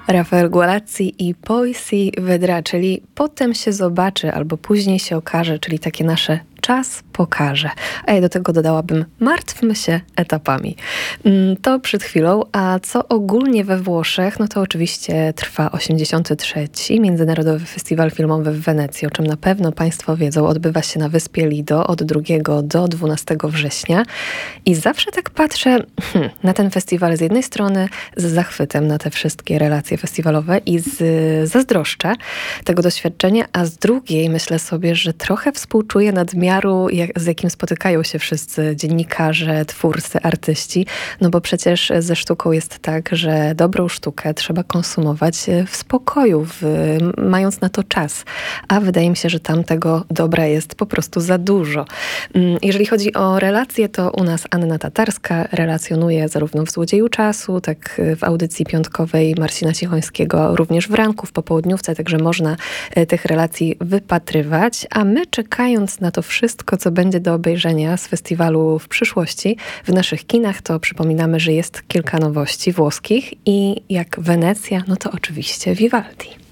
Rafael Gualazzi i Poi si vedrà, czyli potem się zobaczy albo później się okaże, czyli takie nasze czas pokaże. A ja do tego dodałabym, martwmy się etapami. To przed chwilą, a co ogólnie we Włoszech, no to oczywiście trwa 83. Międzynarodowy Festiwal Filmowy w Wenecji, o czym na pewno Państwo wiedzą. Odbywa się na wyspie Lido od 2 do 12 września. I zawsze tak patrzę na ten festiwal z jednej strony z zachwytem na te wszystkie relacje festiwalowe i zazdroszczę tego doświadczenia, a z drugiej myślę sobie, że trochę współczuję nadmiaru, z jakim spotykają się wszyscy dziennikarze, twórcy, artyści, no bo przecież ze sztuką jest tak, że dobrą sztukę trzeba konsumować w spokoju, mając na to czas. A wydaje mi się, że tam tego dobra jest po prostu za dużo. Jeżeli chodzi o relacje, to u nas Anna Tatarska relacjonuje zarówno w Złodzieju Czasu, tak w audycji piątkowej Marcina Cichońskiego, również w ranku, w popołudniówce, także można tych relacji wypatrywać. A my, czekając na to wszystko, co będzie do obejrzenia z festiwalu w przyszłości w naszych kinach, to przypominamy, że jest kilka nowości włoskich i jak Wenecja, no to oczywiście Vivaldi.